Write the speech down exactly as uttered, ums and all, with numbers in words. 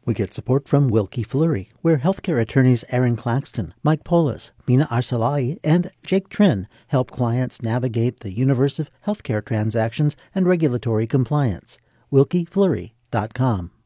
We get support from Wilkie Fleury, where healthcare attorneys Aaron Claxton, Mike Polis, Mina Arsalai, and Jake Trin help clients navigate the universe of healthcare transactions and regulatory compliance. wilkie fleury dot com.